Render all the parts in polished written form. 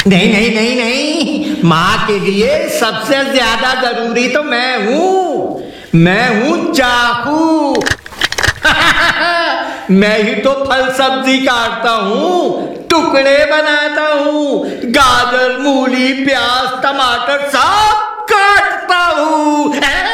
नहीं नहीं नहीं नहीं, माँ के लिए सबसे ज्यादा जरूरी तो मैं हूँ चाकू। मैं ही तो फल सब्जी काटता हूँ, टुकड़े बनाता हूँ, गाजर मूली प्याज टमाटर सब काटता हूँ।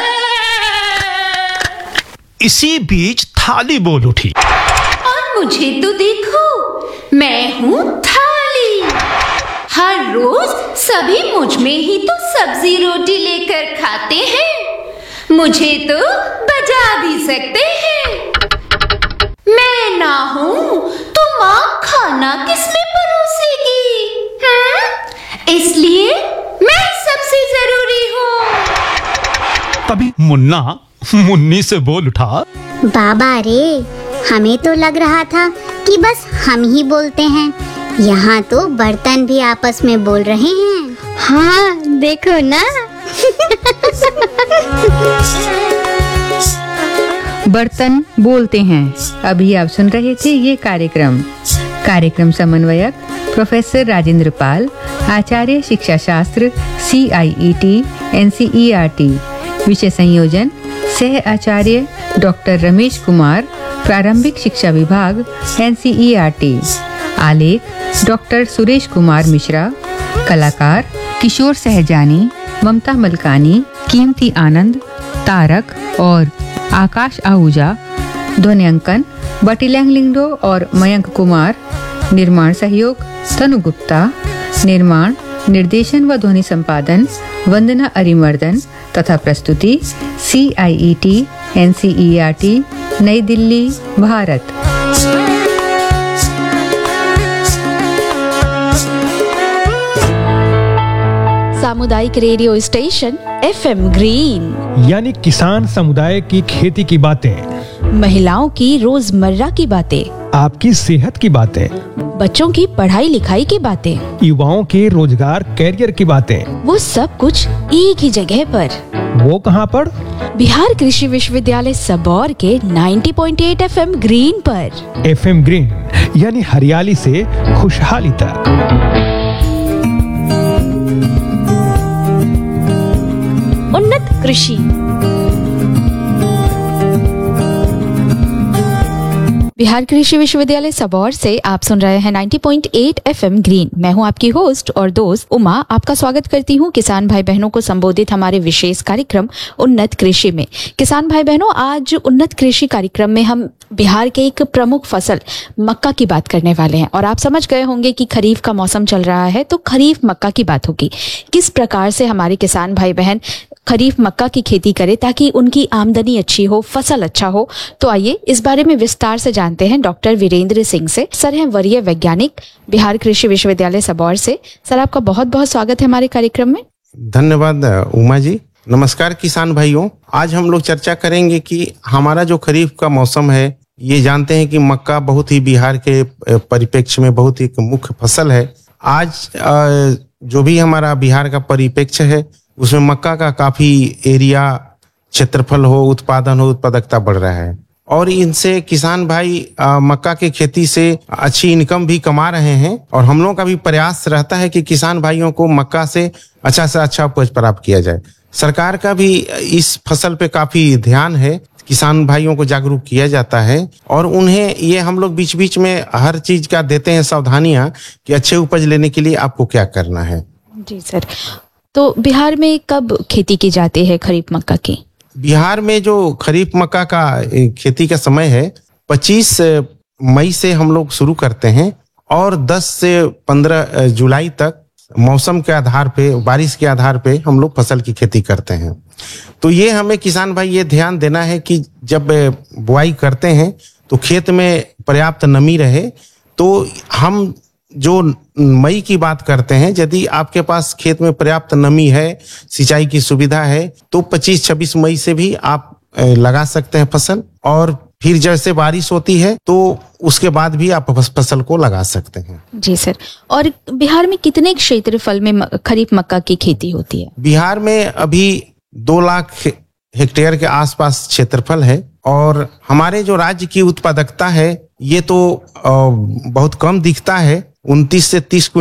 इसी बीच थाली बोल उठी, और मुझे तो देखो, मैं हूँ थाली। हर रोज सभी मुझ में ही तो सब्जी रोटी लेकर खाते हैं, मुझे तो बजा भी सकते हैं। मैं ना हूँ तो माँ खाना किसमें परोसेगी? इसलिए मैं सबसे जरूरी हूँ। तभी मुन्ना मुन्नी से बोल उठा, बाबा रे, हमें तो लग रहा था कि बस हम ही बोलते हैं, यहाँ तो बर्तन भी आपस में बोल रहे हैं। हाँ देखो ना। बर्तन बोलते हैं। अभी आप सुन रहे थे ये कार्यक्रम समन्वयक प्रोफेसर राजेंद्र पाल, आचार्य शिक्षा शास्त्र CIET NCERT, विषय संयोजन सह आचार्य डॉक्टर रमेश कुमार, प्रारंभिक शिक्षा विभाग NCERT, आलेख डॉक्टर सुरेश कुमार मिश्रा, कलाकार किशोर सहजानी, ममता मलकानी, कीमती आनंद, तारक और आकाश आहूजा, ध्वनियांकन बटीलैंग लिंगडो और मयंक कुमार, निर्माण सहयोग तनु गुप्ता, निर्माण निर्देशन व ध्वनि संपादन वंदना अरिमर्दन तथा प्रस्तुति CIET NCERT नई दिल्ली, भारत। सामुदायिक रेडियो स्टेशन FM ग्रीन, यानी किसान समुदाय की खेती की बातें, महिलाओं की रोजमर्रा की बातें, आपकी सेहत की बातें, बच्चों की पढ़ाई लिखाई की बातें, युवाओं के रोजगार कैरियर की बातें, वो सब कुछ एक ही जगह पर। वो कहाँ पर? बिहार कृषि विश्वविद्यालय सबौर के 90.8 FM ग्रीन पर। FM ग्रीन यानी हरियाली से खुशहाली तक। उन्नत कृषि। बिहार कृषि विश्वविद्यालय सबौर से आप सुन रहे हैं 90.8 FM ग्रीन। मैं हूं आपकी होस्ट और दोस्त उमा, आपका स्वागत करती हूं किसान भाई बहनों को संबोधित हमारे विशेष कार्यक्रम उन्नत कृषि में। किसान भाई बहनों, आज उन्नत कृषि कार्यक्रम में हम बिहार के एक प्रमुख फसल मक्का की बात करने वाले हैं। और आप समझ गए होंगे कि खरीफ का मौसम चल रहा है, तो खरीफ मक्का की बात होगी। किस प्रकार से हमारे किसान भाई बहन खरीफ मक्का की खेती करें ताकि उनकी आमदनी अच्छी हो, फसल अच्छा हो। तो आइए इस बारे में विस्तार से जानते हैं डॉक्टर वीरेंद्र सिंह से। सर हैं वरीय वैज्ञानिक, बिहार कृषि विश्वविद्यालय सबौर से। सर, आपका बहुत बहुत स्वागत है हमारे कार्यक्रम में। धन्यवाद उमा जी। नमस्कार किसान भाइयों, आज हम लोग चर्चा करेंगे कि हमारा जो खरीफ का मौसम है, ये जानते हैं कि मक्का बहुत ही बिहार के परिप्रेक्ष्य में बहुत ही मुख्य फसल है। आज जो भी हमारा बिहार का परिप्रेक्ष्य है, उसमें मक्का का काफी एरिया, क्षेत्रफल हो, उत्पादन हो, उत्पादकता बढ़ रहा है। और इनसे किसान भाई मक्का की खेती से अच्छी इनकम भी कमा रहे हैं। और हम लोगों का भी प्रयास रहता है कि किसान भाइयों को मक्का से अच्छा उपज प्राप्त किया जाए। सरकार का भी इस फसल पे काफी ध्यान है, किसान भाइयों को जागरूक किया जाता है। और उन्हें ये हम लोग बीच बीच में हर चीज का देते हैं सावधानियां कि अच्छे उपज लेने के लिए आपको क्या करना है। जी सर, तो बिहार में कब खेती की जाती है खरीफ मक्का की? बिहार में जो खरीफ मक्का का खेती का समय है, 25 मई से हम लोग शुरू करते हैं और 10 से 15 जुलाई तक मौसम के आधार पे, बारिश के आधार पे हम लोग फसल की खेती करते हैं। तो ये हमें किसान भाई ये ध्यान देना है कि जब बुआई करते हैं तो खेत में पर्याप्त नमी रहे। तो हम जो मई की बात करते हैं, यदि आपके पास खेत में पर्याप्त नमी है, सिंचाई की सुविधा है, तो 25-26 मई से भी आप लगा सकते हैं फसल। और फिर जैसे बारिश होती है तो उसके बाद भी आप फसल को लगा सकते हैं। जी सर, और बिहार में कितने क्षेत्रफल में खरीफ मक्का की खेती होती है? बिहार में अभी 2 लाख हेक्टेयर के आसपास क्षेत्रफल है। और हमारे जो राज्य की उत्पादकता है, ये तो बहुत कम दिखता है, 29 से 30